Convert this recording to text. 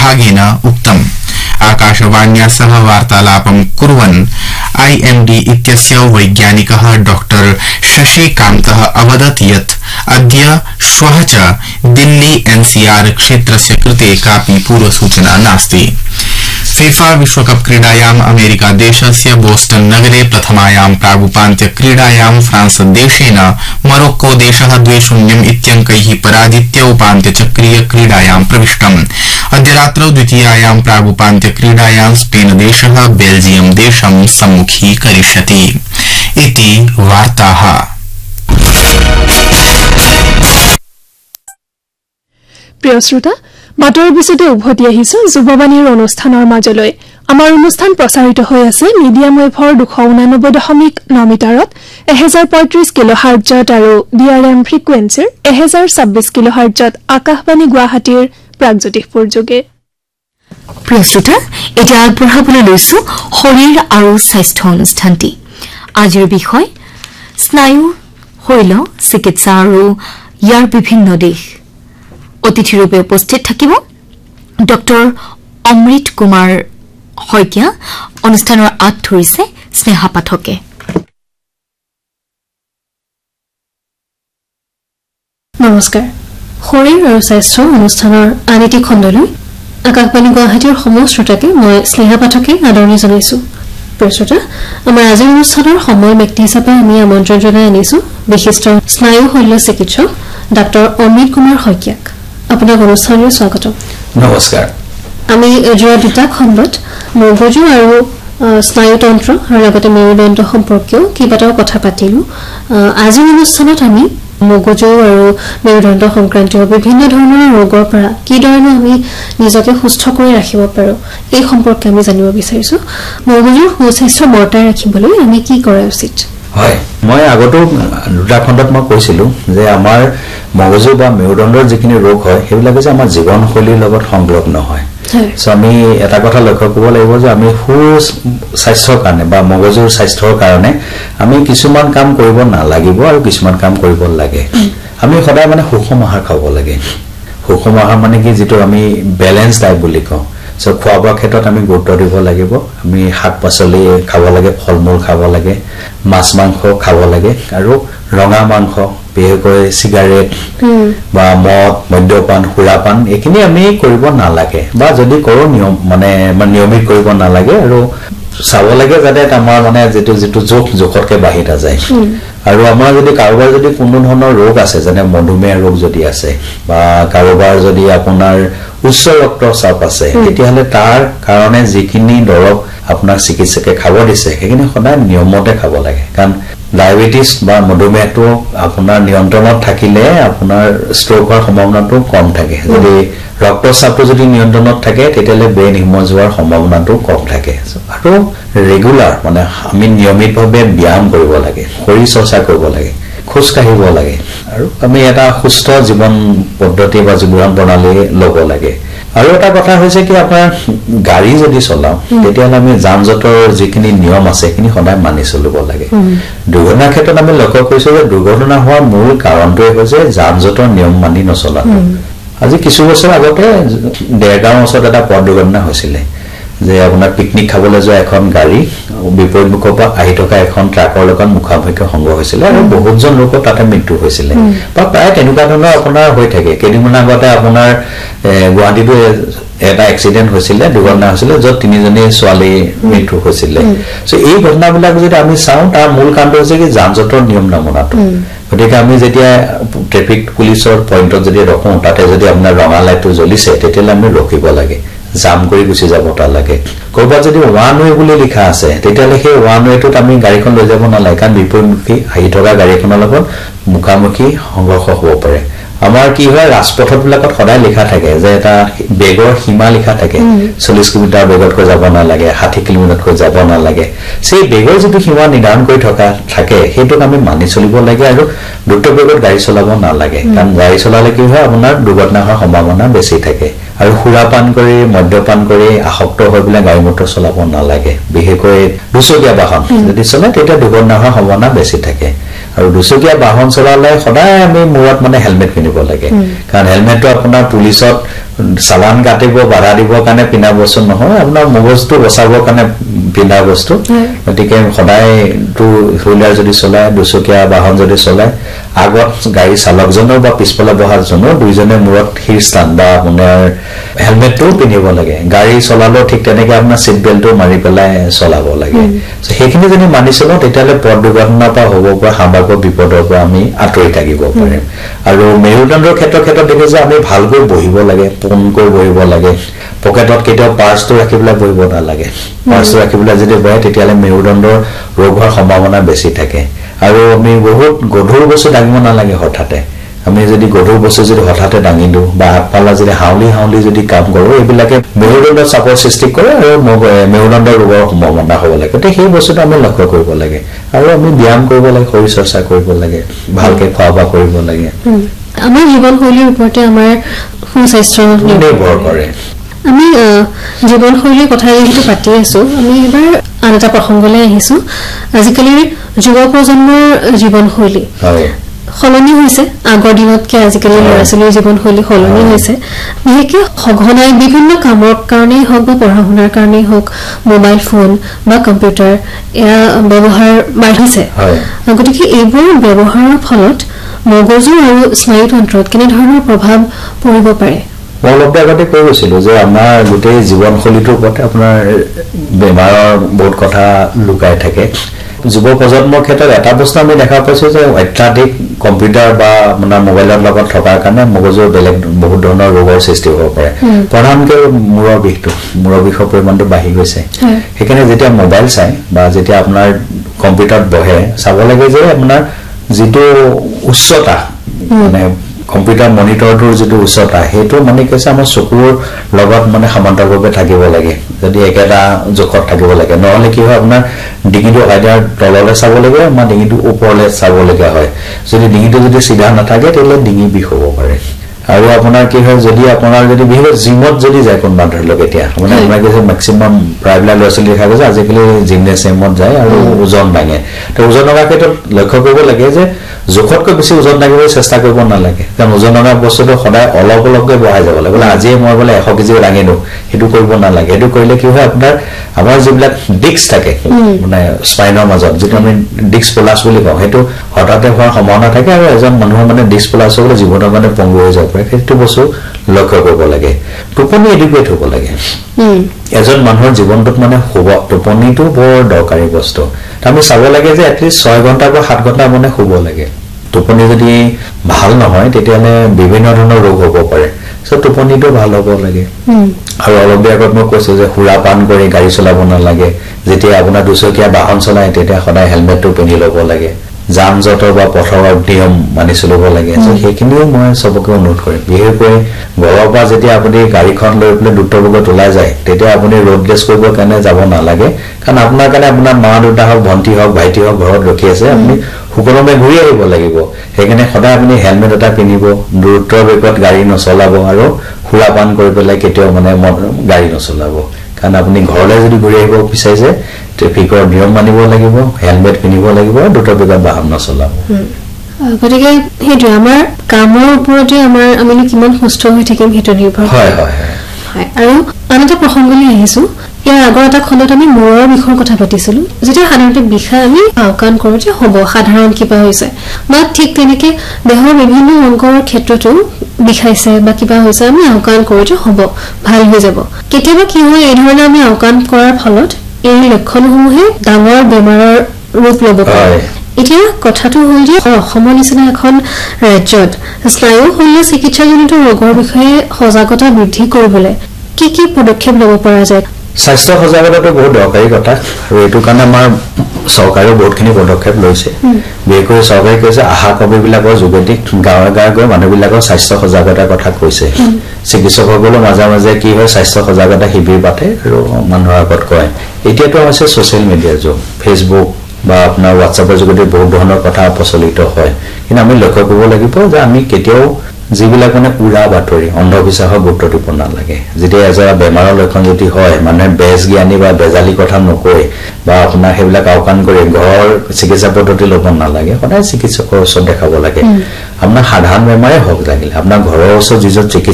विभागेन उक्तम् आकाशवाण्या सह वार्तालापं कुर्वन् IMD इत्यस्य वैज्ञानिकः डॉक्टर शशिकान्तः अवदत् यत् अद्य श्वः च दिल्ली NCR क्षेत्रस्य कृते कापि पूर्वसूचना नास्ति। फीफा विश्वकप क्रीडायाम् अमेरिका देशस्य बोस्टन नगरे प्रथमायां प्रागुपान्त्य क्रीडायां फ्रांस देशेन मोरोक्को देशः 2-0 इत्यङ्कैः पराजित्य उपान्त्यचक्रीय क्रीडायां प्रविष्टम्। अद्य रात्रौ द्वितीयायां प्रागुपान्त्य क्रीडायां स्पेन देशः बेल्जियम देशं सम्मुखीकरिष्यति। इति वार्ताः। প্ৰিয় শ্ৰোতা মাতৰ পিছতে উভতি আহিছো যুৱবাণীৰ অনুষ্ঠানৰ মাজলৈ আমাৰ অনুষ্ঠান প্ৰচাৰিত হৈ আছে মিডিয়াম ৱেভৰ 289.9 মিটাৰত 1035 কিলোহাৰ্টজত আৰু DRM ফ্ৰিকুৱেন্সিৰ 1026 কিলোহাৰ্টজত আকাশবাণী গুৱাহাটীৰ প্ৰাগজ্যোতিষপুৰ যোগে। প্ৰিয় শ্ৰোতা এতিয়া আগবঢ়াবলৈ লৈছো শৰীৰ আৰু স্বাস্থ্য অনুষ্ঠানটি। আজিৰ বিষয় স্নায়ু শৈল চিকিৎসা আৰু ইয়াৰ বিভিন্ন দিশ। অতিথিৰূপে উপস্থিত থাকিব ডক্টৰ অমৃত কুমাৰ শইকীয়া। অনুষ্ঠানৰ আঁত ধৰিছে স্নেহা পাঠকে। নমস্কাৰ। শৰীৰ আৰু স্বাস্থ্য অনুষ্ঠানৰ আন এটি খণ্ডলৈ আকাশবাণী গুৱাহাটীৰ সমূহ শ্ৰোতাকে মই স্নেহা পাঠকে আদৰণি জনাইছো। প্ৰিয় শ্ৰোতা, আমাৰ আজিৰ অনুষ্ঠানৰ সময় ব্যক্তি হিচাপে আমি আমন্ত্ৰণ জনাই আনিছো বিশিষ্ট স্নায়ু শল্য চিকিৎসক ডক্টৰ অমৃত কুমাৰ শইকীয়াক। আপোনাক অনুষ্ঠানলৈ স্বাগতম। নমস্কাৰ। আমি যোৱা দুটা খণ্ডত মগজু আৰু স্নায়ুতন্ত্ৰ আৰু লগতে মেৰুদণ্ড সম্পৰ্কীয় কেইবাটাও কথা পাতিলো। আজিৰ অনুষ্ঠানত আমি মগজু আৰু মেৰুদণ্ড সংক্ৰান্তীয় বিভিন্ন ধৰণৰ ৰোগৰ পৰা কিদৰে আমি নিজকে সুস্থ কৰি ৰাখিব পাৰো এই সম্পৰ্কে আমি জানিব বিচাৰিছো। মগজুৰ সুস্বাস্থ্য বৰ্তাই ৰাখিবলৈ আমি কি কৰা উচিত? হয়, মই আগতো দুটা খণ্ডত মই কৈছিলো যে আমাৰ মগজু বা মেৰুদণ্ডৰ যিখিনি ৰোগ হয় সেইবিলাক যে আমাৰ জীৱনশৈলীৰ লগত সংলগ্ন হয়। আমি এটা কথা লক্ষ্য কৰিব লাগিব যে আমি সুস্বাস্থ্যৰ কাৰণে বা মগজুৰ স্বাস্থ্যৰ কাৰণে আমি কিছুমান কাম কৰিব নালাগিব আৰু কিছুমান কাম কৰিব লাগে। আমি সদায় মানে সুষম আহাৰ খাব লাগে। সুষম আহাৰ মানে কি, যিটো আমি বেলেঞ্চ ডায়েট বুলি কওঁ। খোৱা বোৱাৰ ক্ষেত্ৰত আমি গুৰুত্ব দিব লাগিব। আমি শাক পাচলি খাব লাগে, ফল মূল খাব লাগে, মাছ মাংস খাব লাগে আৰু ৰঙা মাংস, বিশেষকৈ চিগাৰেট বা মদ, মদ্যপান, সুৰাপান এইখিনি আমি কৰিব নালাগে বা যদি কৰো নিয়মিত কৰিব নালাগে আৰু চাব লাগে যাতে আমাৰ মানে যিটো জোখতকে বাঢ়ি নাযায়। আৰু আমাৰ যদি কাৰোবাৰ যদি কোনো ধৰণৰ ৰোগ আছে, যেনে মধুমেহ ৰোগ যদি আছে বা কাৰোবাৰ যদি আপোনাৰ উচ্চ ৰক্তচাপ আছে, তেতিয়াহ'লে তাৰ কাৰণে যিখিনি দৰৱ আপোনাক চিকিৎসকে খাব দিছে সেইখিনি সদায় নিয়মতে খাব লাগে। কাৰণ ডায়েবেটিছ বা মধুমেহটো আপোনাৰ নিয়ন্ত্ৰণত থাকিলে আপোনাৰ ষ্ট্ৰোক হোৱাৰ সম্ভাৱনাটো কম থাকে। যদি ৰক্তচাপটো যদি নিয়ন্ত্ৰণত থাকে তেতিয়াহ'লে ব্ৰেইন হিমজ হোৱাৰ সম্ভাৱনাটো কম থাকে। আৰু ৰেগুলাৰ মানে আমি নিয়মিতভাৱে ব্যায়াম কৰিব লাগে, শৰীৰ চৰ্চা কৰিব লাগে, খোজ কাঢ়িব লাগে আৰু আমি এটা সুস্থ জীৱন পদ্ধতি বা জীৱন প্ৰণালী ল'ব লাগে। আৰু এটা কথা হৈছে কি, আপোনাৰ গাড়ী যদি চলাওঁ তেতিয়াহ'লে আমি যান জঁটৰ যিখিনি নিয়ম আছে সেইখিনি সদায় মানি চলিব লাগে। দুৰ্ঘটনাৰ ক্ষেত্ৰত আমি লক্ষ্য কৰিছো যে দুৰ্ঘটনা হোৱাৰ মূল কাৰণটোৱে হৈছে যান জঁটৰ নিয়ম মানি নচলাটো। আজি কিছু বছৰ আগতে দেৰগাঁও ওচৰত এটা পথ দুৰ্ঘটনা হৈছিলে যে আপোনাৰ পিকনিক খাবলৈ যোৱা এখন গাড়ী বিপৰীত মুখৰ পৰা আহি থকা এখন ট্ৰাকৰ লগত মুখামুখি সংঘৰ্ষ হৈছিলে আৰু বহুতজন লোকৰ তাতে মৃত্যু হৈছিলে বা প্ৰায় তেনেকুৱা ধৰণৰ আপোনাৰ হৈ থাকে। কেইদিনমান আগতে আপোনাৰ গুৱাহাটীতো এটা এক্সিডেণ্ট হৈছিলে, দুৰ্ঘটনা হৈছিলে য'ত 3জনী ছোৱালী মৃত্যু হৈছিলে। এই ঘটনাবিলাক যদি আমি চাওঁ তাৰ মূল কাৰণটো হৈছে কি যান জঁটৰ নিয়ম নমনাটো। গতিকে আমি যেতিয়া ট্ৰেফিক পুলিচৰ পইণ্টত যদি ৰখোঁ, তাতে যদি আপোনাৰ ৰঙা লাইটটো জ্বলিছে তেতিয়াহ'লে আমি ৰখিব লাগে, জাম কৰি গুচি যাব নালাগে। ক'ৰবাত যদি ওৱান ৱে বুলি লিখা আছে তেতিয়াহ'লে সেই ওৱান ৱেটোত আমি গাড়ীখন লৈ যাব নালাগে, কাৰণ বিপৰীতমুখী আহি থকা গাড়ীখনৰ লগত মুখামুখি সংঘৰ্ষ হ'ব পাৰে। আমাৰ কি হয়, ৰাজপথবিলাকত সদায় লিখা থাকে যে এটা বেগৰ সীমা লিখা থাকে, 40 কিলোমিটাৰ বেগতকৈ যাব নালাগে, 60 কিলোমিটাৰতকৈ যাব নালাগে। সেই বেগৰ যিটো সীমা নিৰ্ধাৰণ কৰি থাকে সেইটোক আমি মানি চলিব লাগে আৰু দ্ৰুত বেগত গাড়ী চলাব নালাগে। কাৰণ গাড়ী চলালে কি হয়, আপোনাৰ দুৰ্ঘটনা হোৱাৰ সম্ভাৱনা বেছি থাকে। আৰু সুৰাপান কৰি মদ্যপান কৰি আসক্ত হৈ পেলাই গাড়ী মটৰ চলাব নালাগে বিশেষকৈ দুচকীয়া বাহন যদি চলাই তেতিয়া দুৰ্ঘটনা হোৱাৰ সম্ভাৱনা বেছি থাকে আৰু দুচকীয়া বাহন চলালে সদায় আমি মূৰত মানে হেলমেট পিন্ধিব লাগে কাৰণ হেলমেটটো আপোনাৰ পুলিচত চালান কাটিব বাধা দিবৰ কাৰণে পিন্ধা বস্তু নহয় আপোনাৰ মগজটো বচাবৰ কাৰণে পিন্ধা বস্তু গতিকে সদায় টু হুইলাৰ যদি চলায় দুচকীয়া বাহন যদি চলায় আগত গাড়ী চালকজনৰ বা পিছফালে বহাজনৰ দুইজনে মূৰত শীৰ্ষস্থান বা আপোনাৰ হেলমেটটো পিন্ধিব লাগে গাড়ী চলালেও ঠিক তেনেকৈ আপোনাৰ চিট বেল্টটো মাৰি পেলাই চলাব লাগে সেইখিনি যদি মানি চলাওঁ তেতিয়াহ'লে পথ দুৰ্ঘটনাৰ পৰা হ'ব পৰা সম্ভাৱ্য বিপদৰ পৰা আমি আঁতৰি থাকিব পাৰিম আৰু মেৰুদণ্ডৰ ক্ষেত্ৰত দেখে যে আমি ভালকৈ বহিব লাগে পোনকৈ বহিব লাগে পকেটত কেতিয়াও পাৰ্চটো ৰাখি পেলাই বহিব নালাগে পাৰ্চটো ৰাখি পেলাই যদি বহে তেতিয়াহ'লে মেৰুদণ্ডৰ ৰোগ হোৱাৰ সম্ভাৱনা বেছি থাকে আৰু আমি বহুত গধুৰ বস্তু দাঙিব নালাগে হঠাতে আমি যদি গধুৰ বস্তু যদি হঠাতে দাঙি দিওঁ বা আগফালে যদি হাউলি যদি কাম কৰোঁ এইবিলাকে মেৰুদণ্ডৰ চাপৰ সৃষ্টি কৰে আৰু মেৰুদণ্ডৰ ৰোগৰ সম্ভাৱনা হ'ব লাগে গতিকে সেই বস্তুটো আমি লক্ষ্য কৰিব লাগে আৰু আমি ব্যায়াম কৰিব লাগে শৰীৰ চৰ্চা কৰিব লাগে ভালকৈ খোৱা বোৱা কৰিব লাগে আমাৰ জীৱনশৈলীৰ ওপৰতে আমাৰ সুস্বাস্থ্য নিৰ্ভৰ কৰে আমি জীৱনশৈলীৰ কথা যিহেতু পাতি আছো আমি এবাৰ আন এটা প্ৰসংগলৈ আহিছো আজিকালিৰ যুৱ প্ৰজন্মৰ জীৱনশৈলী সলনি হৈছে আগৰ দিনতকৈ আজিকালি ল'ৰা ছোৱালীৰ জীৱনশৈলী সলনি হৈছে বিশেষকৈ সঘনাই বিভিন্ন কামৰ কাৰণেই হওক বা পঢ়া শুনাৰ কাৰণেই হওক মোবাইল ফোন বা কম্পিউটাৰ এয়া ব্যৱহাৰ বাঢ়িছে গতিকে এইবোৰ ব্যৱহাৰৰ ফলত মগজু আৰু স্নায়ুতন্ত্ৰত কেনেধৰণৰ প্ৰভাৱ পৰিব পাৰে মই অলপ আগতে কৈ গৈছিলোঁ যে আমাৰ গোটেই জীৱনশৈলীটোৰ ওপৰতে আপোনাৰ বেমাৰৰ বহুত কথা লুকাই থাকে যুৱ প্ৰজন্মৰ ক্ষেত্ৰত এটা বস্তু আমি দেখা পাইছোঁ যে অত্যাধিক কম্পিউটাৰ বা আপোনাৰ মোবাইলৰ লগত থকাৰ কাৰণে মগজুৰ বেলেগ বহুত ধৰণৰ ৰোগৰ সৃষ্টি হ'ব পাৰে প্ৰধানকৈ মূৰৰ বিষৰ পৰিমাণটো বাঢ়ি গৈছে সেইকাৰণে যেতিয়া মোবাইল চাই বা যেতিয়া আপোনাৰ কম্পিউটাৰত বহে চাব লাগে যে আপোনাৰ যিটো উচ্চতা মানে কম্পিউটাৰ মনিটৰটোৰ যিটো উচ্চতা সেইটো মানে কৈছে আমাৰ চকুৰ লগত মানে সমান্তৰালভাৱে থাকিব লাগে যদি একেটা জোখত থাকিব লাগে নহ'লে কি হয় আপোনাৰ ডিঙিটো হয়তো তললৈ চাব লাগে বা ডিঙিটো ওপৰলৈ চাবলগীয়া হয় যদি ডিঙিটো যদি চিধা নাথাকে তেতিয়াহ'লে ডিঙি বিষ হ'ব পাৰে আৰু আপোনাৰ কি হয় যদি আপোনাৰ যদি বিশেষকৈ জিমত যদি যায় কোনোবা ধৰি লওক এতিয়া মানে আপোনাৰ কি মেক্সিমাম প্ৰায়বিলাক ল'ৰা ছোৱালী দেখা গৈছে আজিকালি জিমনেছিয়ামত যায় আৰু ওজন দাঙে তো ওজন দাঙাৰ ক্ষেত্ৰত লক্ষ্য কৰিব লাগে যে জোখতকৈ বেছি ওজন দাঙিবলৈ চেষ্টা কৰিব নালাগে কাৰণ ওজন দাঙা বস্তুটো সদায় অলপ অলপকৈ বঢ়াই যাব লাগে বোলে আজিয়ে মই বোলে 100 কেজি দাঙি দিওঁ সেইটো কৰিব নালাগে সেইটো কৰিলে কি হয় আপোনাৰ আমাৰ যিবিলাক ডিস্ক থাকে মানে স্পাইনৰ মাজত যিটো আমি ডিস্ক পলাছ বুলি কওঁ সেইটো হঠাতে হোৱাৰ সম্ভাৱনা থাকে আৰু এজন মানুহৰ মানে ডিস্ক পলাছ হ'লে জীৱনৰ মানে পংগু হৈ যাব পাৰে সেইটো বস্তু লক্ষ্য কৰিব লাগে টোপনি এডিকুৱেট হ'ব লাগে এজন মানুহৰ জীৱনটোত মানে শুব টোপনিটো বৰ দৰকাৰী বস্তু আমি চাব লাগে যে এটলিষ্ট 6 ঘণ্টা বা 7 ঘণ্টা মানে শুব লাগে টোপনি যদি ভাল নহয় তেতিয়াহ'লে বিভিন্ন ধৰণৰ ৰোগ হ'ব পাৰে টোপনিটো ভাল হ'ব লাগে আৰু অলপ দেৰি আগত মই কৈছোঁ যে সুৰাপান কৰি গাড়ী চলাব নালাগে যেতিয়া আপোনাৰ দুচকীয়া বাহন চলায় তেতিয়া সদায় হেলমেটটো পিন্ধি ল'ব লাগে যান জঁটৰ বা পথৰ নিয়ম মানি চলিব লাগে সেইখিনিও মই চবকে অনুৰোধ কৰিম বিশেষকৈ ঘৰৰ পৰা যেতিয়া আপুনি গাড়ীখন লৈ পেলাই দ্ৰুতবেগত ওলাই যায় তেতিয়া আপুনি ৰোড ৰেচ কৰিবৰ কাৰণে যাব নালাগে কাৰণ আপোনাৰ কাৰণে আপোনাৰ মা দেউতা হওক ভণ্টি হওক ভাইটি হওক ঘৰত ৰখি আছে আপুনি সুকলমে ঘূৰি আহিব লাগিব সেইকাৰণে সদায় আপুনি হেলমেট এটা পিন্ধিব দ্ৰুতবেগত গাড়ী নচলাব আৰু সুৰাপান কৰি পেলাই কেতিয়াও মানে গাড়ী নচলাব কাৰণ আপুনি ঘৰলৈ যদি ঘূৰি আহিব বিচাৰিছে ট্ৰেফিকৰ নিয়ম মানিব লাগিব হেলমেট পিন্ধিব লাগিব আৰু দ্ৰুতবেগত বাহন নচলাব গতিকে সেইটোৱে আমাৰ কামৰ ওপৰতে আমি কিমান সুস্থ হৈ থাকিম সেইটো নিৰ্ভৰ হয় আৰু আন এটা প্ৰসংগলৈ আহিছোঁ ইয়াৰ আগৰ এটা খণ্ডত আমি মূৰৰ বিষৰ কথা পাতিছিলোঁ যেতিয়া সাধাৰণতে বিষাই আমি আওকাণ কৰোঁ যে হ'ব সাধাৰণ কিবা হৈছে বা ঠিক তেনেকৈ দেহৰ বিভিন্ন অংগৰ ক্ষেত্ৰতো বিষাইছে বা কিবা হৈছে আমি আওকাণ কৰোঁ যে হ'ব ভাল হৈ যাব কেতিয়াবা কি হয় এই ধৰণে আমি আওকাণ কৰাৰ ফলত এই লক্ষণসমূহে ডাঙৰ বেমাৰৰ ৰূপ ল'ব পাৰে এতিয়া কথাটো হ'ল যে অসমৰ নিচিনা এখন ৰাজ্যত স্নায়ু শল্য চিকিৎসাজনিত ৰোগৰ বিষয়ে সজাগতা বৃদ্ধি কৰিবলৈ কি কি পদক্ষেপ ল'ব পৰা যায় স্বাস্থ্য সজাগতাটো বহুত দৰকাৰী কথা আৰু এইটো কাৰণে আমাৰ চৰকাৰেও বহুতখিনি পদক্ষেপ লৈছে বিশেষকৈ চৰকাৰে কৈছে আশা কৰ্মীবিলাকৰ যোগেদি গাঁৱে গাঁৱে গৈ মানুহবিলাকৰ স্বাস্থ্য সজাগতাৰ কথা কৈছে চিকিৎসকসকলেও মাজে মাজে কি হয় স্বাস্থ্য সজাগতা শিবিৰ পাতে আৰু মানুহৰ আগত কয় এতিয়াতো হৈছে ছ'চিয়েল মিডিয়াৰ যুগ ফেচবুক বা আপোনাৰ হোৱাটছআপৰ যোগেদি বহুত ধৰণৰ কথা প্ৰচলিত হয় কিন্তু আমি লক্ষ্য কৰিব লাগিব যে আমি কেতিয়াও যিবিলাক মানে উৰা বাতৰি অন্ধবিশ্বাসক গুৰুত্ব দিব নালাগে যেতিয়া এজৰা বেমাৰৰ লক্ষণ যদি হয় মানে বেজ জ্ঞানী বা বেজালি কথা নকয় বা আপোনাৰ সেইবিলাক আওকাণ কৰি ঘৰৰ চিকিৎসা পদ্ধতি ল'ব নালাগে সদায় চিকিৎসকৰ ওচৰত দেখাব লাগে আপোনাৰ সাধাৰণ বেমাৰে হওক লাগিলে আপোনাৰ ঘৰৰ ওচৰত যিজন